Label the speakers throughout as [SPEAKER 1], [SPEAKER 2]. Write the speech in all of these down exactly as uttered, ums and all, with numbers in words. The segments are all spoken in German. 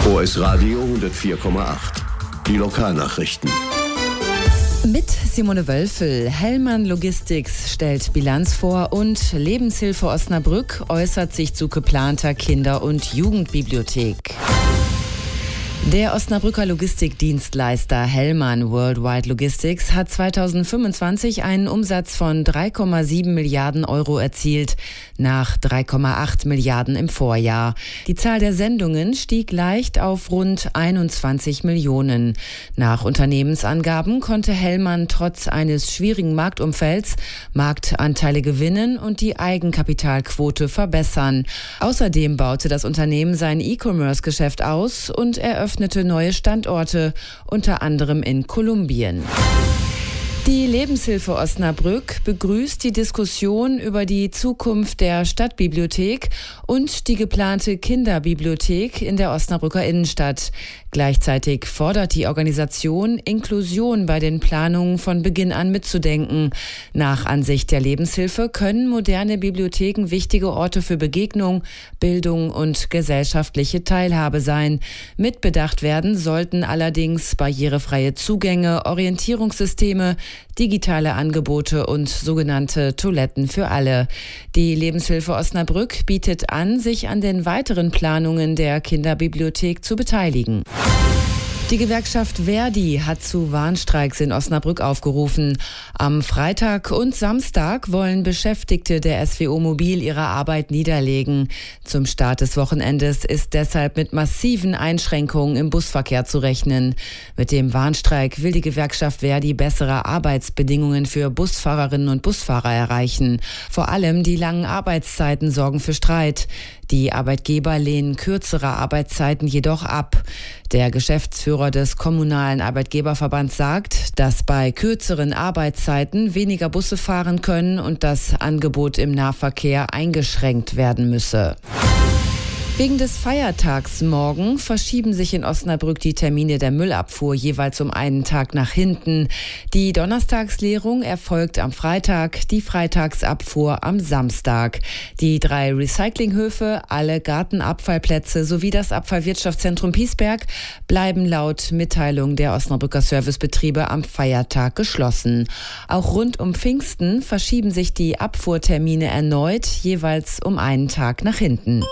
[SPEAKER 1] O S Radio hundertvier Komma acht. Die Lokalnachrichten.
[SPEAKER 2] Mit Simone Wölfel. Hellmann Logistics stellt Bilanz vor und Lebenshilfe Osnabrück äußert sich zu geplanter Kinder- und Jugendbibliothek. Der Osnabrücker Logistikdienstleister Hellmann Worldwide Logistics hat zweitausendfünfundzwanzig einen Umsatz von drei Komma sieben Milliarden Euro erzielt, nach drei Komma acht Milliarden im Vorjahr. Die Zahl der Sendungen stieg leicht auf rund einundzwanzig Millionen. Nach Unternehmensangaben konnte Hellmann trotz eines schwierigen Marktumfelds Marktanteile gewinnen und die Eigenkapitalquote verbessern. Außerdem baute das Unternehmen sein E-Commerce-Geschäft aus und eröffnete öffnete neue Standorte, unter anderem in Kolumbien. Die Lebenshilfe Osnabrück begrüßt die Diskussion über die Zukunft der Stadtbibliothek und die geplante Kinderbibliothek in der Osnabrücker Innenstadt. Gleichzeitig fordert die Organisation, Inklusion bei den Planungen von Beginn an mitzudenken. Nach Ansicht der Lebenshilfe können moderne Bibliotheken wichtige Orte für Begegnung, Bildung und gesellschaftliche Teilhabe sein. Mitbedacht werden sollten allerdings barrierefreie Zugänge, Orientierungssysteme, digitale Angebote und sogenannte Toiletten für alle. Die Lebenshilfe Osnabrück bietet an, sich an den weiteren Planungen der Kinderbibliothek zu beteiligen. Die Gewerkschaft ver.di hat zu Warnstreiks in Osnabrück aufgerufen. Am Freitag und Samstag wollen Beschäftigte der S W O Mobil ihre Arbeit niederlegen. Zum Start des Wochenendes ist deshalb mit massiven Einschränkungen im Busverkehr zu rechnen. Mit dem Warnstreik will die Gewerkschaft ver.di bessere Arbeitsbedingungen für Busfahrerinnen und Busfahrer erreichen. Vor allem die langen Arbeitszeiten sorgen für Streit. Die Arbeitgeber lehnen kürzere Arbeitszeiten jedoch ab. Der Geschäftsführer des Kommunalen Arbeitgeberverbands sagt, dass bei kürzeren Arbeitszeiten weniger Busse fahren können und das Angebot im Nahverkehr eingeschränkt werden müsse. Wegen des Feiertags morgen verschieben sich in Osnabrück die Termine der Müllabfuhr jeweils um einen Tag nach hinten. Die Donnerstagsleerung erfolgt am Freitag, die Freitagsabfuhr am Samstag. Die drei Recyclinghöfe, alle Gartenabfallplätze sowie das Abfallwirtschaftszentrum Piesberg bleiben laut Mitteilung der Osnabrücker Servicebetriebe am Feiertag geschlossen. Auch rund um Pfingsten verschieben sich die Abfuhrtermine erneut, jeweils um einen Tag nach hinten.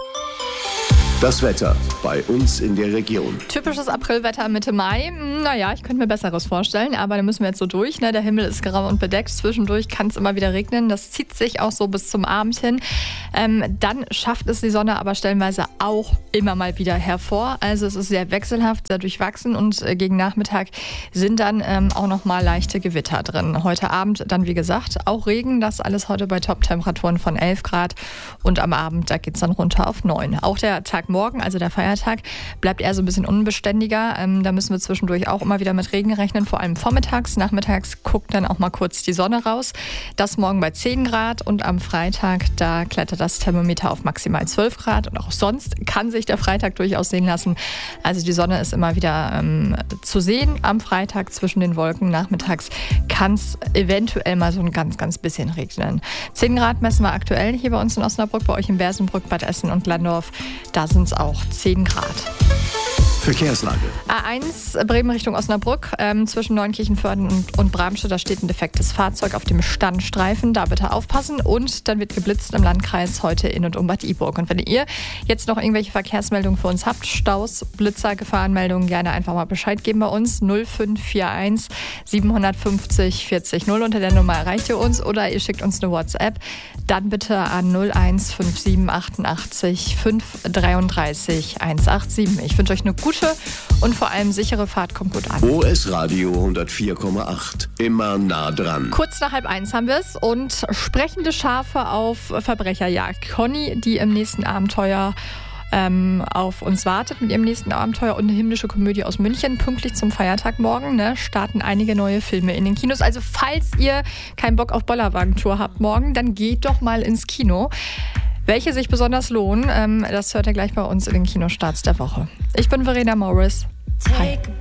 [SPEAKER 1] Das Wetter bei uns in der Region.
[SPEAKER 3] Typisches Aprilwetter Mitte Mai. Naja, ich könnte mir Besseres vorstellen, aber da müssen wir jetzt so durch. Ne? Der Himmel ist grau und bedeckt. Zwischendurch kann es immer wieder regnen. Das zieht sich auch so bis zum Abend hin. Ähm, dann schafft es die Sonne aber stellenweise auch immer mal wieder hervor. Also es ist sehr wechselhaft, sehr durchwachsen und äh, gegen Nachmittag sind dann ähm, auch noch mal leichte Gewitter drin. Heute Abend dann, wie gesagt, auch Regen. Das alles heute bei Top-Temperaturen von elf Grad. Und am Abend, da geht es dann runter auf neun. Auch der Tag morgen, also der Feiertag, bleibt eher so ein bisschen unbeständiger. Ähm, da müssen wir zwischendurch auch immer wieder mit Regen rechnen, vor allem vormittags. Nachmittags guckt dann auch mal kurz die Sonne raus. Das morgen bei zehn Grad und am Freitag, da klettert das Thermometer auf maximal zwölf Grad. Und auch sonst kann sich der Freitag durchaus sehen lassen. Also die Sonne ist immer wieder ähm, zu sehen am Freitag zwischen den Wolken. Nachmittags kann es eventuell mal so ein ganz, ganz bisschen regnen. zehn Grad messen wir aktuell hier bei uns in Osnabrück, bei euch in Bersenbrück, Bad Essen und Landorf. Da sind es auch zehn Grad.
[SPEAKER 1] Verkehrslage.
[SPEAKER 3] A eins Bremen Richtung Osnabrück, ähm, zwischen Neunkirchenvörden und, und Bramstedt, da steht ein defektes Fahrzeug auf dem Standstreifen, da bitte aufpassen. Und dann wird geblitzt im Landkreis heute in und um Bad Iburg. Und wenn ihr jetzt noch irgendwelche Verkehrsmeldungen für uns habt, Staus, Blitzer, Gefahrenmeldungen, gerne einfach mal Bescheid geben bei uns. null fünf vier eins sieben fünf null vierzig null, unter der Nummer erreicht ihr uns oder ihr schickt uns eine WhatsApp. Dann bitte an null eins fünf sieben achtundachtzig fünf dreiunddreißig hundertsiebenundachtzig. Ich wünsche euch eine gute und vor allem sichere Fahrt. Kommt gut an.
[SPEAKER 1] O S Radio hundertvier Komma acht. Immer nah dran.
[SPEAKER 3] Kurz nach halb eins haben wir es und sprechende Schafe auf Verbrecherjagd. Conny, die im nächsten Abenteuer ähm, auf uns wartet mit ihrem nächsten Abenteuer, und eine himmlische Komödie aus München. Pünktlich zum Feiertag morgen ne, starten einige neue Filme in den Kinos. Also falls ihr keinen Bock auf Bollerwagentour habt morgen, dann geht doch mal ins Kino. Welche sich besonders lohnen, ähm, das hört ihr gleich bei uns in den Kinostarts der Woche. Ich bin Verena Morris. Hi.